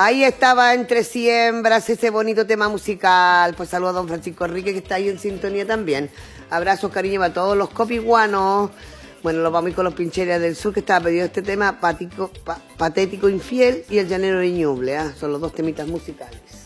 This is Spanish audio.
Ahí estaba Entre Siembras, ese bonito tema musical. Pues saludo a don Francisco Enrique, que está ahí en sintonía también. Abrazos, cariño para todos los copiguanos. Bueno, nos vamos a ir con los Pincheras del Sur, que estaba pedido este tema, Patético Infiel y El Llanero de Ñuble. Son los dos temitas musicales.